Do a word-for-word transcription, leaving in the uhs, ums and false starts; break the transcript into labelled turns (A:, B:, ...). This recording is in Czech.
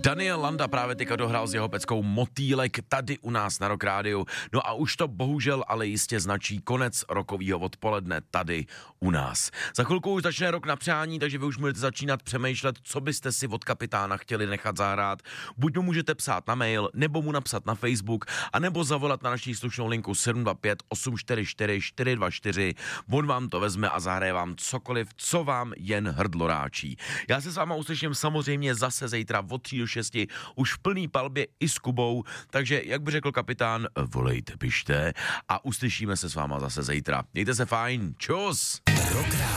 A: Daniel Landa právě teďka dohrál s jeho peckou Motýlek tady u nás na Rock Rádiu. No a už to bohužel ale jistě značí konec rokovýho odpoledne tady u nás. Za chvilku už začne Rok na přání, takže vy už můžete začínat přemýšlet, co byste si od kapitána chtěli nechat zahrát. Buď mu můžete psát na mail, nebo mu napsat na Facebook, anebo zavolat na naší slušnou linku sedm dva pět osm čtyři čtyři čtyři dva čtyři. On vám to vezme a zahraje vám cokoliv, co vám jen hrdlo ráčí. Já se s váma uslyším samozřejmě zase zítra od tří do šesti, už v plný palbě i s Kubou, takže jak by řekl kapitán, volejte, pište a uslyšíme se s váma zase zítra. Mějte se fajn, čus!